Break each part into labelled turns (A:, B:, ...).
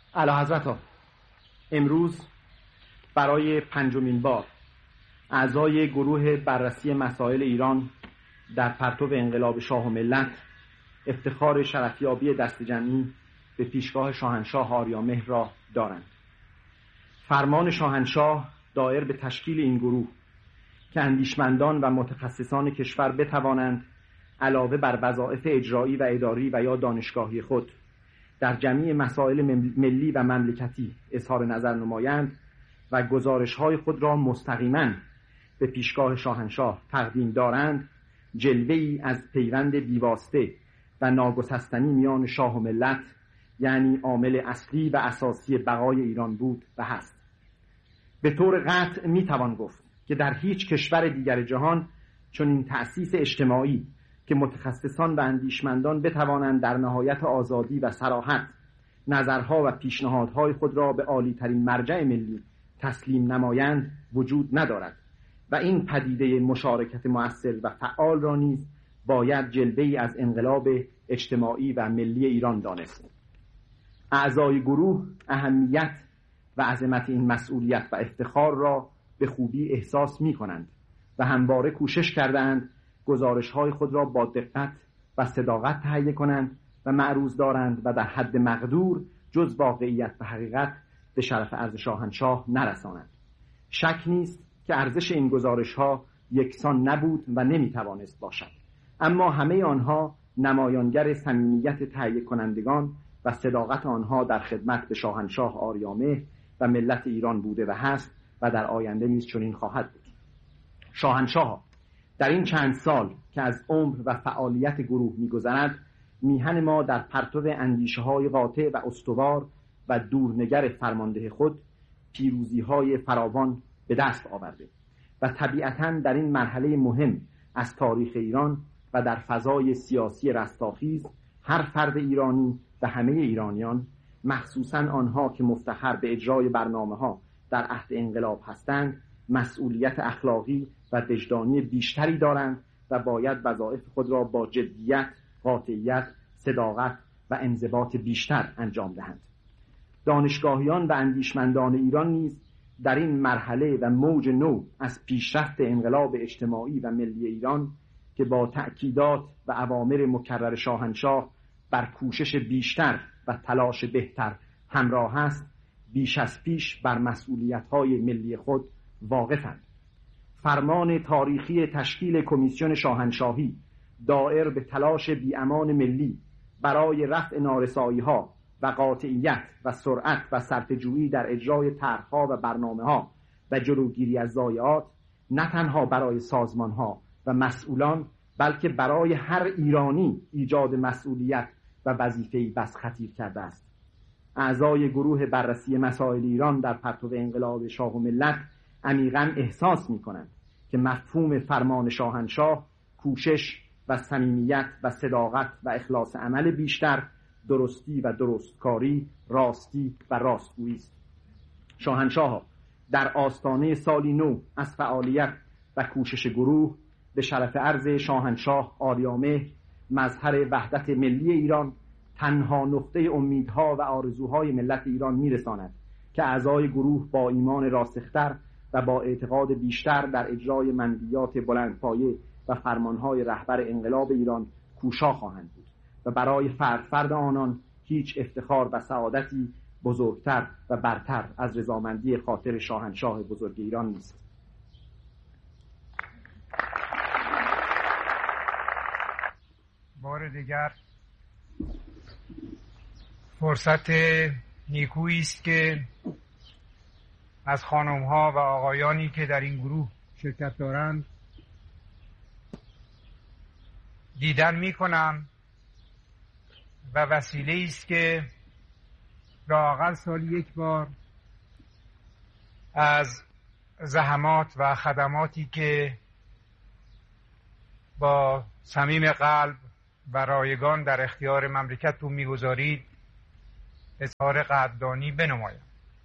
A: اعلیحضرت، امروز برای 5مین بار اعضای گروه بررسی مسائل ایران در پرتو انقلاب شاه و ملت افتخار شرفیابی دسته‌جمعی به پیشگاه شاهنشاه آریامهر را دارند. فرمان شاهنشاه دایر به تشکیل این گروه که اندیشمندان و متخصصان کشور بتوانند علاوه بر وظایف اجرایی و اداری و یا دانشگاهی خود در جمعی مسائل ملی و مملکتی اظهار نظر نمایند و گزارش‌های خود را مستقیماً به پیشگاه شاهنشاه تقدیم دارند، جلوه‌ای از پیوند بیواسطه و ناگسستنی میان شاه و ملت، یعنی عامل اصلی و اساسی بقای ایران بود و هست. به طور قطع میتوان گفت که در هیچ کشور دیگر جهان چنین تأسیس اجتماعی که متخصصان و اندیشمندان بتوانند در نهایت آزادی و صراحت نظرها و پیشنهادهای خود را به عالی‌ترین مرجع ملی تسلیم نمایند وجود ندارد و این پدیده مشارکت مؤثر و فعال را نیز باید جلوه‌ای از انقلاب اجتماعی و ملی ایران دانست. اعضای گروه اهمیت و عظمت این مسئولیت و افتخار را به خوبی احساس می کنند و همواره کوشش کردند گزارش‌های خود را با دقت و صداقت تهیه کنند و معروض دارند و در حد مقدور جز واقعیت و حقیقت به شرف عرض شاهنشاه نرسانند. شک نیست که ارزش این گزارش‌ها یکسان نبود و نمی‌توانست باشد، اما همه آنها نمایانگر صمیمیت تهیه کنندگان و صداقت آنها در خدمت به شاهنشاه آریامهر و ملت ایران بوده و هست و در آینده نیز چنین خواهد بود. شاهنشاه در این چند سال که از عمر و فعالیت گروه می‌گذرد، میهن ما در پرتو اندیشه‌های قاطع و استوار و دورنگر فرمانده خود پیروزی‌های فراوان به دست آورده و طبیعتاً در این مرحله مهم از تاریخ ایران و در فضای سیاسی رستاخیز هر فرد ایرانی و همه ایرانیان، مخصوصاً آنها که مفتخر به اجرای برنامه‌ها در عهد انقلاب هستند، مسئولیت اخلاقی و وجدانی بیشتری دارند و باید وظایف خود را با جدیت، قاطعیت، صداقت و انضباط بیشتر انجام دهند. دانشگاهیان و اندیشمندان ایران نیز در این مرحله و موج نو از پیشرفت انقلاب اجتماعی و ملی ایران که با تأکیدات و اوامر مکرر شاهنشاه بر کوشش بیشتر و تلاش بهتر همراه است، بیش از پیش بر مسئولیت‌های ملی خود واقفند. فرمان تاریخی تشکیل کمیسیون شاهنشاهی دایر به تلاش بی‌امان ملی برای رفع نارسایی‌ها و قاطعیت و سرعت و صرفه‌جویی در اجرای طرح‌ها و برنامه‌ها و جلوگیری از ضایعات، نه تنها برای سازمان‌ها و مسئولان بلکه برای هر ایرانی ایجاد مسئولیت و وظیفه‌ای بس خطیر کرده است. اعضای گروه بررسی مسائل ایران در پرتو انقلاب شاه و ملت عمیقاً احساس می‌کنند که مفهوم فرمان شاهنشاه کوشش و صمیمیت و صداقت و اخلاص عمل بیشتر، درستی و درستکاری، راستی و راستگویی است. شاهنشاه در آستانه سالی نو از فعالیت و کوشش گروه به شرف عرض شاهنشاه آریامهر، مظهر وحدت ملی ایران، تنها نقطه امیدها و آرزوهای ملت ایران میرساند که اعضای گروه با ایمان راسختر و با اعتقاد بیشتر در اجرای منویات بلندپایه و فرمانهای رهبر انقلاب ایران کوشا خواهند بود و برای فرد آنان هیچ افتخار و سعادتی بزرگتر و برتر از رضامندی خاطر شاهنشاه بزرگ ایران نیست.
B: بار دیگر فرصت نیکویی است که از خانم‌ها و آقایانی که در این گروه شرکت دارند دیدن می‌کنم و وسیله است که لااقل سالی یک بار از زحمات و خدماتی که با صمیم قلب و رایگان در اختیار مملکتتون می‌گذارید اظهار قدردانی بنمایم.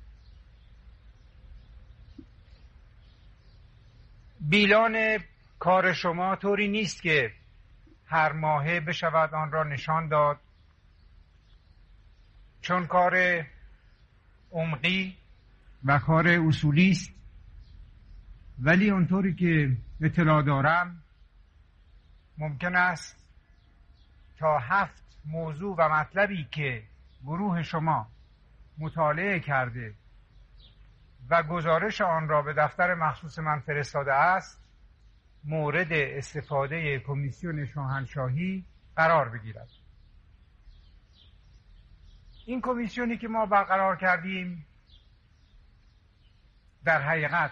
B: بیلان کار شما طوری نیست که هر ماهه بشود آن را نشان داد، چون کار عمقی و کار اصولی است، ولی اونطوری که اطلاع دارم ممکن است تا 7 موضوع و مطلبی که گروه شما مطالعه کرده و گزارش آن را به دفتر مخصوص من فرستاده است مورد استفاده کمیسیون شاهنشاهی قرار بگیرد. این کمیسیونی که ما برقرار کردیم در حقیقت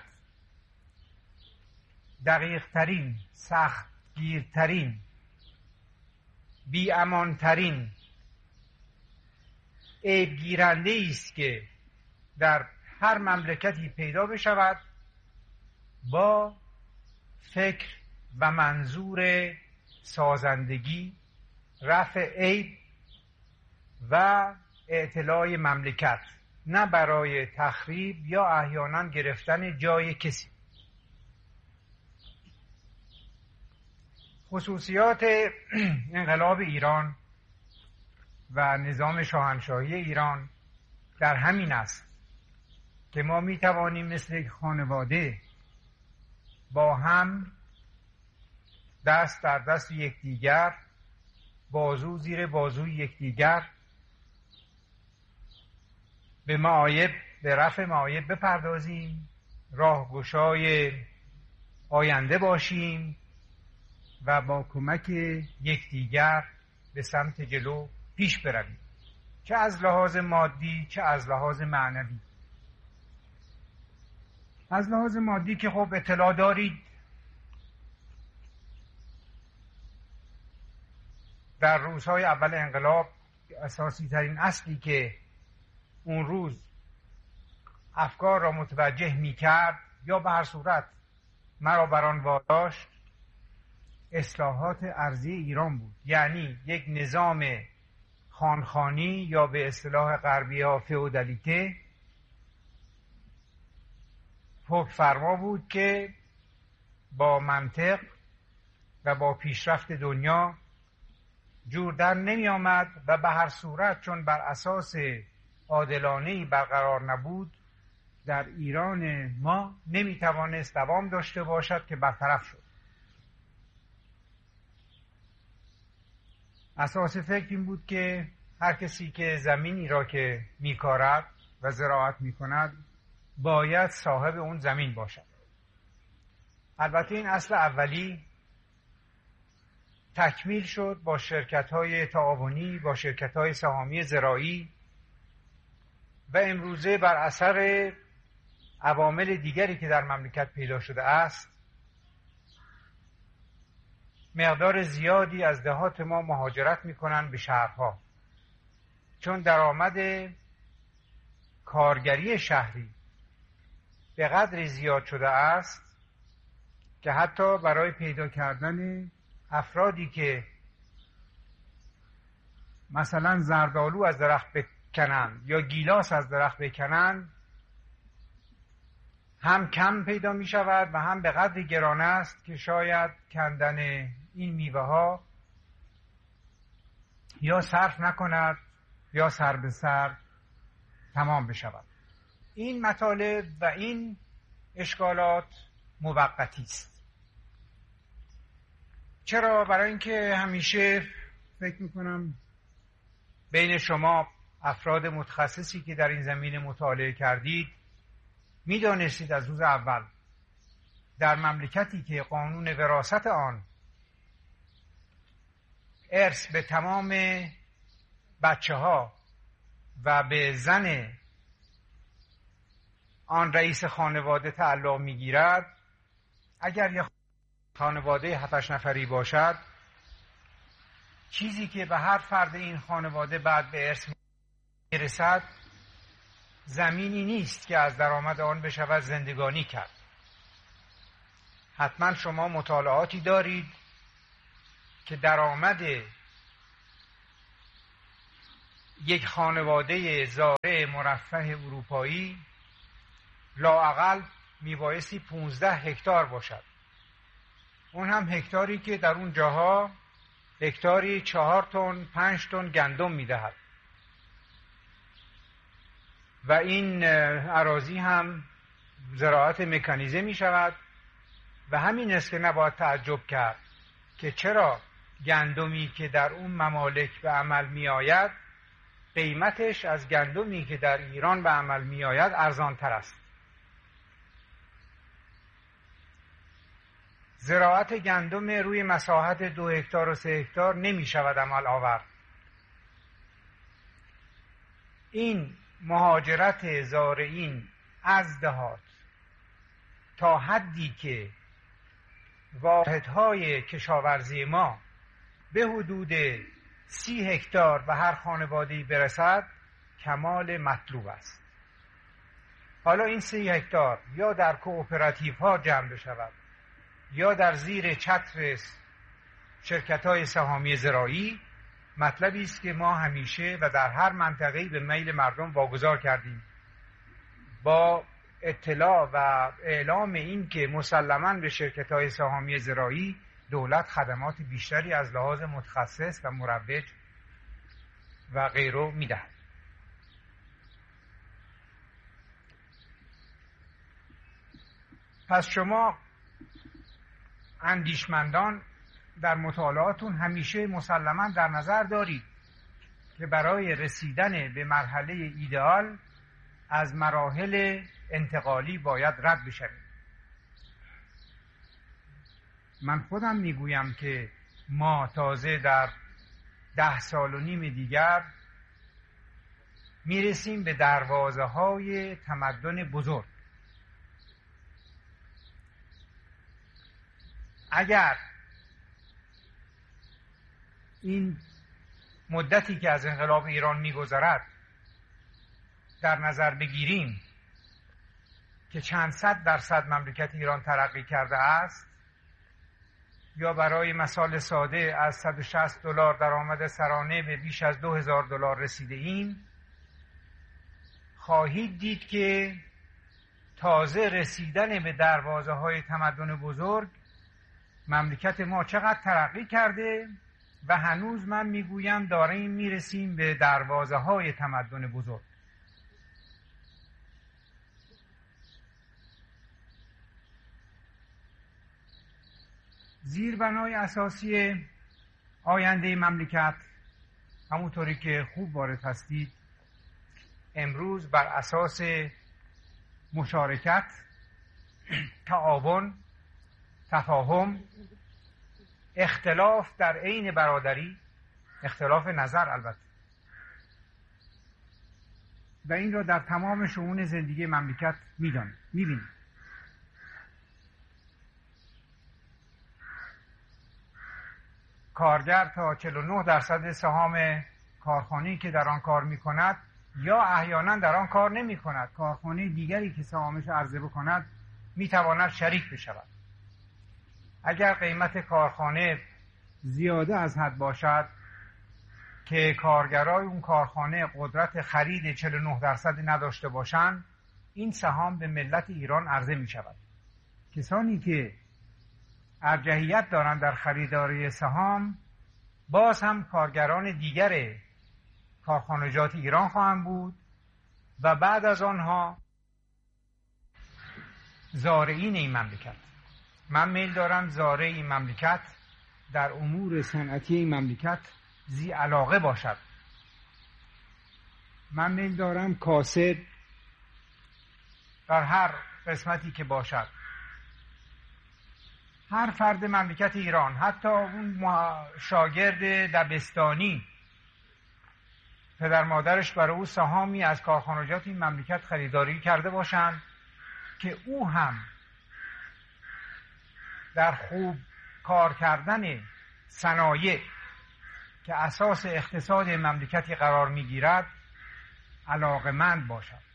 B: دقیق‌ترین، سختگیرترین، بی‌امان‌ترین عیبگیرنده است که در هر مملکتی پیدا بشود با فکر و منظور سازندگی، رفع عیب و اعتلاء مملکت، نه برای تخریب یا احیانا گرفتن جای کسی. خصوصیات انقلاب ایران و نظام شاهنشاهی ایران در همین است که ما می توانیم مثل یک خانواده با هم دست در دست یکدیگر، بازو زیر بازوی یکدیگر به رفع معایب بپردازیم، راهگشای آینده باشیم و با کمک یکدیگر به سمت جلو پیش برویم، چه از لحاظ مادی چه از لحاظ معنوی. از لحاظ مادی که خب اطلاع دارید در روزهای اول انقلاب اساسی ترین اصلی که اون روز افکار را متوجه می کرد یا به هر صورت مرا بر آن واداشت اصلاحات ارضی ایران بود، یعنی یک نظام خانخانی یا به اصطلاح غربی ها فئودالیته حکم فرما بود که با منطق و با پیشرفت دنیا جور در نمی آمد و به هر صورت چون بر اساس عادلانه‌ای برقرار نبود در ایران ما نمی توانست دوام داشته باشد که برطرف شد. اساس فکر این بود که هر کسی که زمینی را که میکارد و زراعت میکند باید صاحب اون زمین باشد. البته این اصل اولی تکمیل شد با شرکت‌های تعاونی، با شرکت‌های سهامی زراعی و امروزه بر اثر عوامل دیگری که در مملکت پیدا شده است مقدار زیادی از دهات ما مهاجرت میکنن به شهرها، چون درآمد کارگری شهری به قدری زیاد شده است که حتی برای پیدا کردن افرادی که مثلا زردآلو از درخت بکنن یا گیلاس از درخت بکنن هم کم پیدا می شود و هم به قدری گران است که شاید کندن این میوه ها یا صرف نکند یا سر به سر تمام بشود. این مطالب و این اشکالات موقتی است. چرا؟ برای اینکه همیشه فکر میکنم بین شما افراد متخصصی که در این زمینه مطالعه کردید میدانستید از روز اول در مملکتی که قانون وراثت آن ارث به تمام بچه ها و به زن آن رئیس خانواده تعلق میگیرد، اگر یک خانواده 7-8 نفری باشد چیزی که به هر فرد این خانواده بعد به ارث میرسد زمینی نیست که از درآمد آن بشود زندگانی کرد. حتما شما مطالعاتی دارید که درآمد یک خانواده زارع مرفه اروپایی لااقل میبایستی 15 هکتار باشد. اون هم هکتاری که در اون جاها هکتاری 4 تن 5 تن گندم میدهد. و این اراضی هم زراعت مکانیزه می شود و همین است که نباید تعجب کرد که چرا گندمی که در اون ممالک به عمل می آید قیمتش از گندمی که در ایران به عمل می آید ارزان تر است. زراعت گندم روی مساحت 2 هکتار و 3 هکتار نمی شود عمل آورد. این مهاجرت زارعین از دهات تا حدی که واحدهای کشاورزی ما به حدود 30 هکتار به هر خانواده‌ای برسد کمال مطلوب است. حالا این 30 هکتار یا در کوآپراتیو ها جمع بشود یا در زیر چتر شرکت‌های سهامی زراعی، مطلبی است که ما همیشه و در هر منطقه‌ای به میل مردم واگذار کردیم، با اطلاع و اعلام این که مسلماً به شرکت‌های سهامی زراعی دولت خدمات بیشتری از لحاظ متخصص و مروج و غیره می‌دهد. پس شما اندیشمندان در مطالعاتون همیشه مسلماً در نظر دارید که برای رسیدن به مرحله ایدئال از مراحل انتقالی باید رد بشویم. من خودم میگویم که ما تازه در 10 سال و نیم دیگر میرسیم به دروازه های تمدن بزرگ. اگر این مدتی که از انقلاب ایران میگذرد در نظر بگیریم که چند صد درصد مملکت ایران ترقی کرده است، یا برای مثال ساده از 160 دلار درآمد سرانه به بیش از 2000 دلار رسیده ایم، خواهید دید که تازه رسیدن به دروازه های تمدن بزرگ مملکت ما چقدر ترقی کرده و هنوز من میگویم داریم میرسیم به دروازه های تمدن بزرگ. زیربنای اساسی آینده مملکت، همونطوری که خوب وارد هستید، امروز بر اساس مشارکت، تعاون، تفاهم، اختلاف در عین برادری، اختلاف نظر البته، و این را در تمام شئون زندگی مملکت می‌بینیم. کارگر تا 49% سهام کارخانه‌ای که در آن کار می‌کند یا احیانا در آن کار نمی‌کند، کارخانه دیگری که سهامش عرضه بکند می‌تواند شریک بشود. اگر قیمت کارخانه زیاده از حد باشد که کارگرای اون کارخانه قدرت خرید 49% نداشته باشند، این سهام به ملت ایران عرضه می‌شود. کسانی که ارجحیت دارند در خریداری سهام باز هم کارگران دیگر کارخانجات ایران خواهند بود و بعد از آنها زارعین این مملکت. من میل دارم زارع این مملکت در امور صنعتی این مملکت ذی علاقه باشد. من میل دارم کاسب در هر قسمتی که باشد، هر فرد مملکت ایران، حتی اون شاگرد دبستانی، پدر مادرش برای او سهامی از کارخانجات این مملکت خریداری کرده باشند، که او هم در خوب کار کردن صنایع که اساس اقتصاد مملکتی قرار میگیرد علاقه‌مند باشد.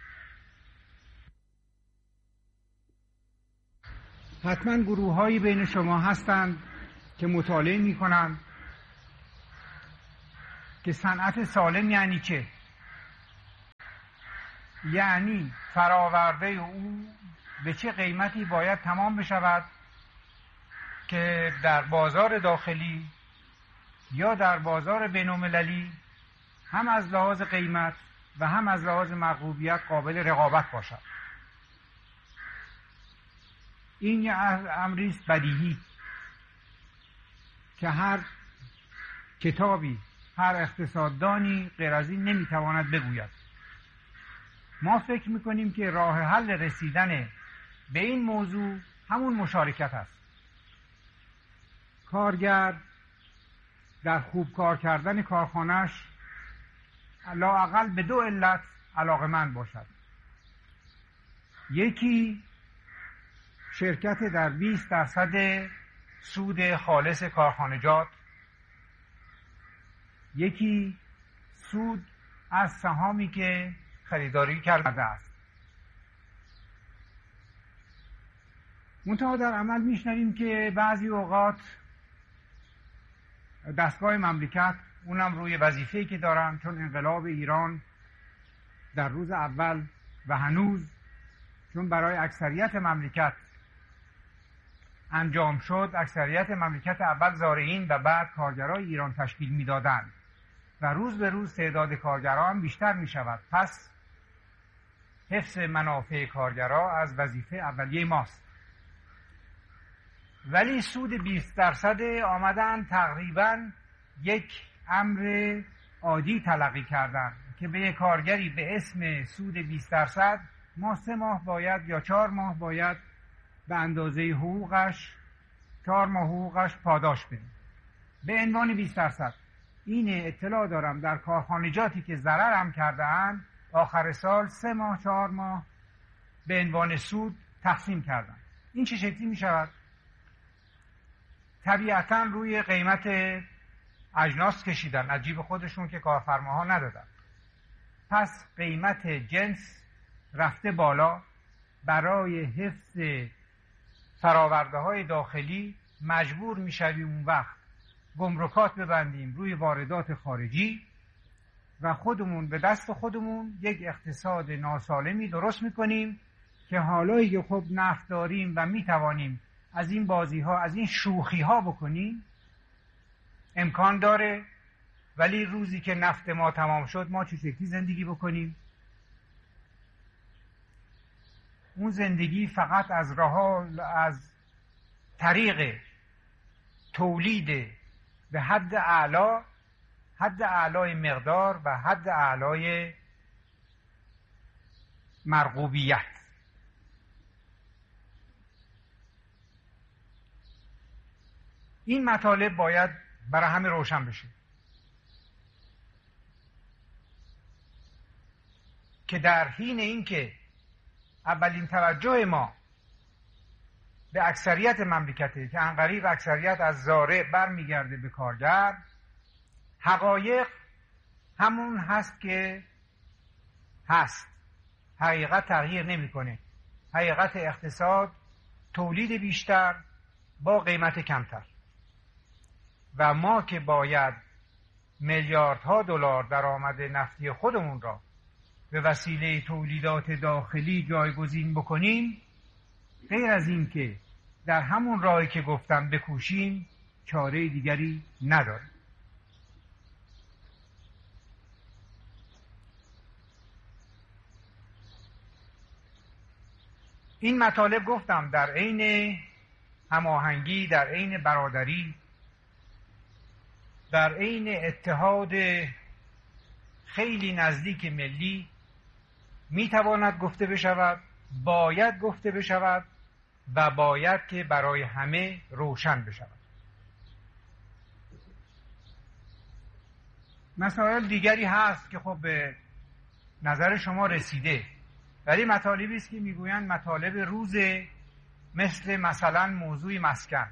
B: حتما گروه‌هایی بین شما هستند که مطالعه می‌کنند که صنعت سالم یعنی چه؟ یعنی فراورده او به چه قیمتی باید تمام بشود که در بازار داخلی یا در بازار بین‌المللی هم از لحاظ قیمت و هم از لحاظ مرغوبیت قابل رقابت باشد. این یه امری است بدیهی که هر کتابی، هر اقتصاددانی غیر از این نمیتواند بگوید. ما فکر میکنیم که راه حل رسیدن به این موضوع همون مشارکت است. کارگر در خوب کار کردن کارخانه‌اش لااقل به 2 علت علاقه‌مند باشد. یکی شرکت در 20% سود خالص کارخانجات، یکی سود از سهامی که خریداری کرده است. منتها در عمل میشنویم که بعضی اوقات دستگاه مملکت، اونم روی وظیفه‌ای که دارن، چون انقلاب ایران در روز اول و هنوز چون برای اکثریت مملکت انجام شد، اکثریت مملکت اول زارعین و بعد کارگرای ایران تشکیل میدادند و روز به روز تعداد کارگران بیشتر می شود. پس حفظ منافع کارگرها از وظیفه اولیه ماست. ولی سود 20% آمدن تقریبا یک امر عادی تلقی کردن که به یک کارگری به اسم سود 20% ما 3 ماه باید یا 4 ماه باید به اندازه حقوقش 4 ماه حقوقش پاداش بدیم به عنوان 20%. این اطلاع دارم در کارخانجاتی که ضرر هم کرده اند آخر سال 3 ماه 4 ماه به عنوان سود تقسیم کردن. این چه شکلی می شود؟ طبیعتا روی قیمت اجناس کشیدن از جیب خودشون که کارفرماها ندادن. پس قیمت جنس رفته بالا. برای حفظ فراورده های داخلی مجبور می شویم اون وقت گمرکات ببندیم روی واردات خارجی و خودمون به دست خودمون یک اقتصاد ناسالمی درست می کنیم که حالایی که خب نفت داریم و می توانیم از این بازی ها، از این شوخی ها بکنیم امکان داره. ولی روزی که نفت ما تمام شد ما چه شکلی زندگی بکنیم؟ اون زندگی فقط از طریق تولید به حد اعلای مقدار و حد اعلای مرغوبیت. این مطالب باید برای همه روشن بشه که در حین اینکه اولین توجه ما به اکثریت مملکته که عنقریب اکثریت از زارع برمیگرده به کارگر، حقایق همون هست که هست. حقیقت تغییر نمیکنه. حقیقت اقتصاد تولید بیشتر با قیمت کمتر و ما که باید میلیاردها دلار درآمد نفتی خودمون را به وسیله تولیدات داخلی جایگزین بکنیم، غیر از این که در همون راهی که گفتم بکوشیم چاره دیگری نداریم. این مطالب گفتم در عین هماهنگی، در عین برادری، در عین اتحاد خیلی نزدیک ملی میتواند گفته بشود، باید گفته بشود و باید که برای همه روشن بشود. مسائل دیگری هست که خب به نظر شما رسیده، ولی مطالبی است که میگویند مطالب روزه، مثلا موضوع مسکن.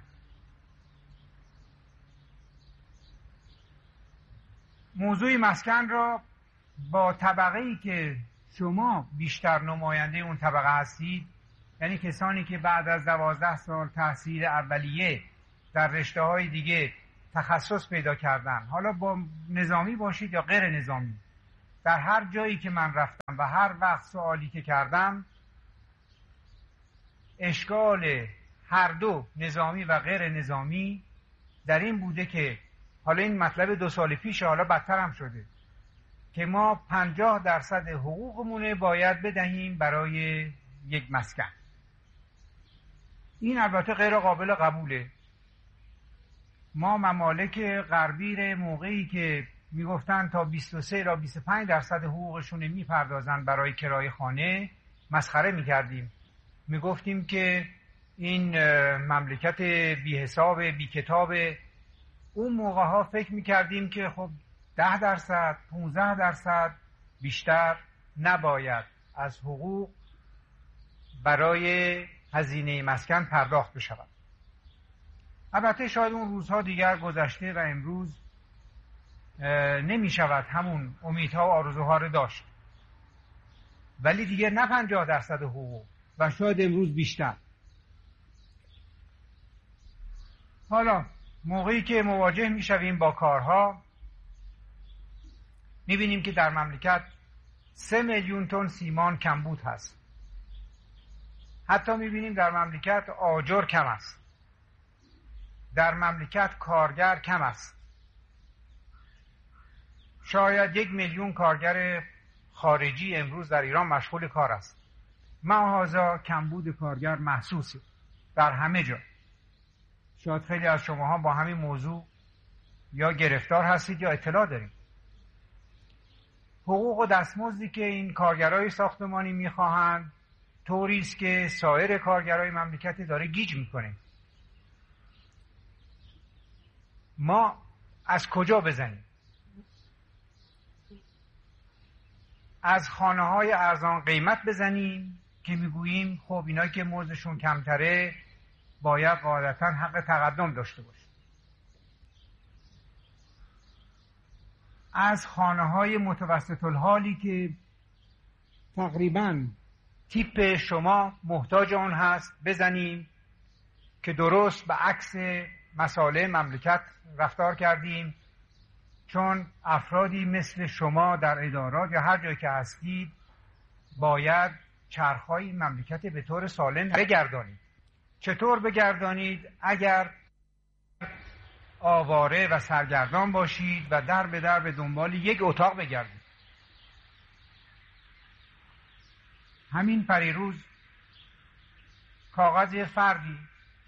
B: موضوع مسکن را با طبقه‌ای که شما بیشتر نماینده اون طبقه هستید، یعنی کسانی که بعد از 12 سال تحصیل اولیه در رشته‌های دیگه تخصص پیدا کردن، حالا با نظامی باشید یا غیر نظامی، در هر جایی که من رفتم و هر وقت سوالی که کردم، اشکال هر دو نظامی و غیر نظامی در این بوده که حالا این مطلب 2 سال پیش، حالا بدتر هم شده، که ما 50% حقوقمونه باید بدهیم برای یک مسکن. این البته غیر قابل قبوله. ما ممالک غربی موقعی که میگفتن تا 23 تا 25% حقوقشون میپردازن برای کرایه خانه مسخره میکردیم. میگفتیم که این مملکت بی حساب بی کتاب. اون موقع ها فکر میکردیم که خب 10%، 15% بیشتر نباید از حقوق برای هزینه مسکن پرداخت بشود. البته شاید اون روزها دیگر گذشته و امروز نمی شود همون امیدها و آرزوها رو داشت، ولی دیگه نه 50% حقوق و شاید امروز بیشتر. حالا موقعی که مواجه می شویم با کارها می بینیم که در مملکت 3 میلیون تن سیمان کمبود هست. حتی می بینیم در مملکت آجر کم است. در مملکت کارگر کم است. شاید 1 میلیون کارگر خارجی امروز در ایران مشغول کار است. معاذا کمبود کارگر محسوسه در همه جا. شاید خیلی از شماها با همین موضوع یا گرفتار هستید یا اطلاع دارید. حقوق و دستمزدی که این کارگرای ساختمانی میخواهند طوری است که سایر کارگرای مملکت داره گیج میکنه. ما از کجا بزنیم؟ از خانه‌های ارزان قیمت بزنیم که میگوییم خب اینا که مزدشون کمتره باید قاعدتاً حق تقدم داشته باشه. از خانه‌های متوسط الحالی که تقریباً تیپ شما محتاج اون هست بزنیم که درست به عکس مسائل مملکت رفتار کردیم، چون افرادی مثل شما در ادارات یا هر جایی که هستید باید چرخهای مملکت به طور سالم بگردانید. چطور بگردانید؟ اگر آواره و سرگردان باشید و در به دنبال یک اتاق بگردید. همین پریروز کاغذ فردی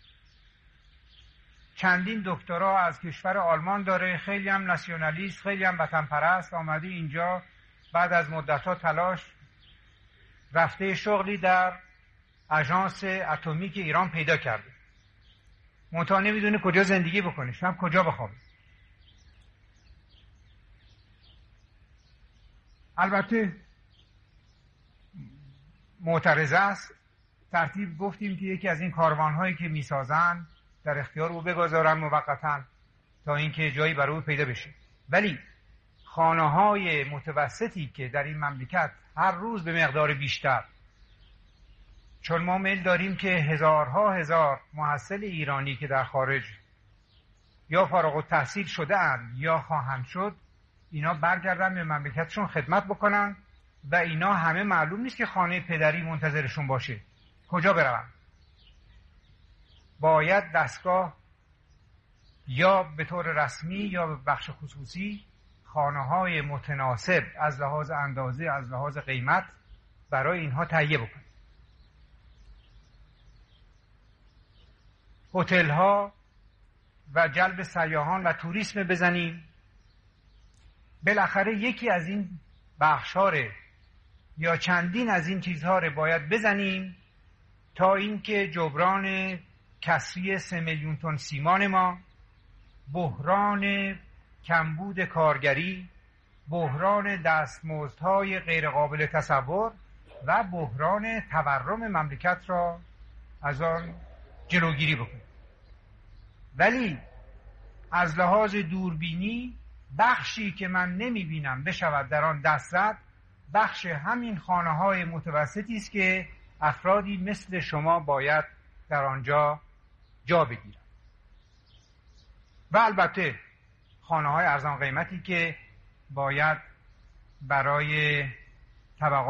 B: چندین دکترا از کشور آلمان داره، خیلی هم ناسیونالیست، خیلی هم وطن پرست، آمده اینجا بعد از مدت‌ها تلاش رفته شغلی در آژانس اتمیک ایران پیدا کرده. منتها نمیدونه کجا زندگی بکنه، شب کجا بخوابه. البته معترضه است. ترتیب گفتیم که یکی از این کاروان‌هایی که میسازن در اختیار او بگذارن موقتاً تا اینکه جایی برای او پیدا بشه. ولی خانه‌های متوسطی که در این مملکت هر روز به مقدار بیشتر، چون ما میل داریم که هزارها هزار محصل ایرانی که در خارج یا فارغ التحصیل شده اند یا خواهند شد، اینا برگردن به مملکتشون خدمت بکنن و اینا همه معلوم نیست که خانه پدری منتظرشون باشه. کجا برون؟ باید دستگاه یا به طور رسمی یا به بخش خصوصی خانه‌های متناسب از لحاظ اندازه، از لحاظ قیمت برای اینها تهیه بکنید. هتل‌ها و جلب سیاحان و توریسم بزنیم. بالاخره یکی از این بخش‌ها یا چندین از این چیزها رو باید بزنیم تا اینکه جبران کسری 3 میلیون تن سیمان ما، بحران کمبود کارگری، بحران دستمزدهای غیر قابل تصور و بحران تورم مملکت را از آن جلوگیری بکنیم. ولی از لحاظ دوربینی بخشی که من نمیبینم بشود در آن دست زد، بخش همین خانه‌های متوسطی است که افرادی مثل شما باید در آنجا جا بگیرند. و البته خانه‌های ارزان قیمتی که باید برای طبقات